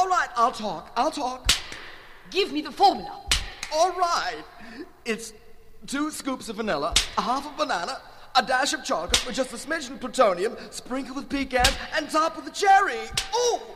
right, I'll talk. Give me the formula. All right. It's 2 scoops of vanilla, a half a banana, a dash of chocolate with just a smidgen of plutonium, sprinkled with pecans, and topped with a cherry. Oh,